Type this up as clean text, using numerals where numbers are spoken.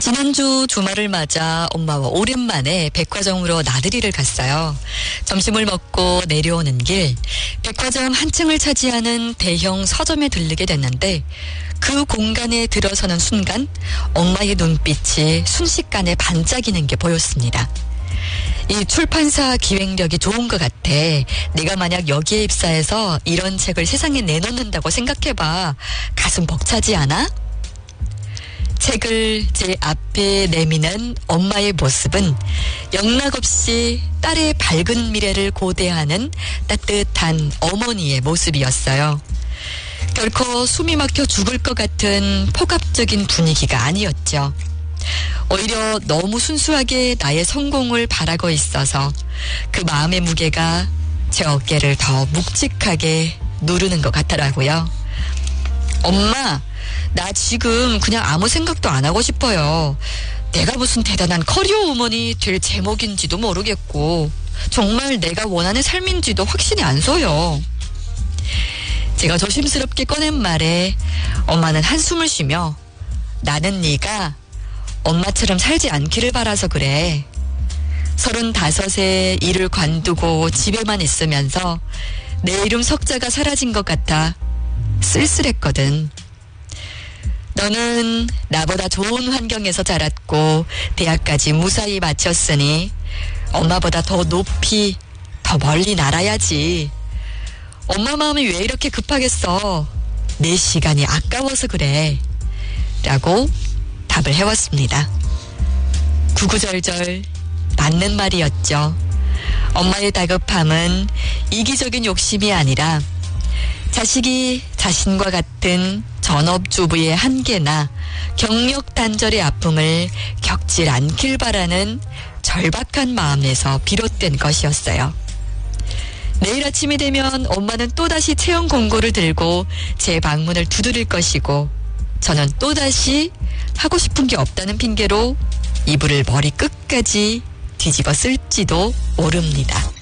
지난주 주말을 맞아 엄마와 오랜만에 백화점으로 나들이를 갔어요. 점심을 먹고 내려오는 길, 백화점 한층을 차지하는 대형 서점에 들르게 됐는데 그 공간에 들어서는 순간 엄마의 눈빛이 순식간에 반짝이는 게 보였습니다. 이 출판사 기획력이 좋은 것 같아. 내가 만약 여기에 입사해서 이런 책을 세상에 내놓는다고 생각해봐. 가슴 벅차지 않아? 책을 제 앞에 내미는 엄마의 모습은 영락없이 딸의 밝은 미래를 고대하는 따뜻한 어머니의 모습이었어요. 결코 숨이 막혀 죽을 것 같은 폭압적인 분위기가 아니었죠. 오히려 너무 순수하게 나의 성공을 바라고 있어서 그 마음의 무게가 제 어깨를 더 묵직하게 누르는 것 같더라고요. 엄마, 나 지금 그냥 아무 생각도 안 하고 싶어요. 내가 무슨 대단한 커리어 우먼이 될 제목인지도 모르겠고 정말 내가 원하는 삶인지도 확신이 안 서요. 제가 조심스럽게 꺼낸 말에 엄마는 한숨을 쉬며 나는 네가 엄마처럼 살지 않기를 바라서 그래. 35에 일을 관두고 집에만 있으면서 내 이름 석자가 사라진 것 같아 쓸쓸했거든. 너는 나보다 좋은 환경에서 자랐고 대학까지 무사히 마쳤으니 엄마보다 더 높이 더 멀리 날아야지. 엄마 마음이 왜 이렇게 급하겠어. 내 시간이 아까워서 그래. 라고 답을 해왔습니다. 구구절절 맞는 말이었죠. 엄마의 다급함은 이기적인 욕심이 아니라 자식이 자신과 같은 전업주부의 한계나 경력 단절의 아픔을 겪질 않길 바라는 절박한 마음에서 비롯된 것이었어요. 내일 아침이 되면 엄마는 또다시 채용 공고를 들고 제 방문을 두드릴 것이고 저는 또다시 하고 싶은 게 없다는 핑계로 이불을 머리 끝까지 뒤집어 쓸지도 모릅니다.